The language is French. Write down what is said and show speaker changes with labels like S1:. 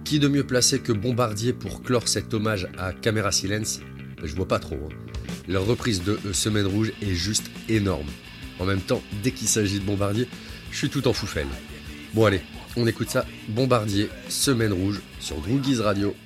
S1: Qui de mieux placé que Bombardier pour clore cet hommage à Camera Silence? Je vois pas trop. Leur reprise de Semaine Rouge est juste énorme. En même temps, dès qu'il s'agit de Bombardier, je suis tout en foufelle. Bon allez, on écoute ça. Bombardier, Semaine Rouge, sur Groogies Radio.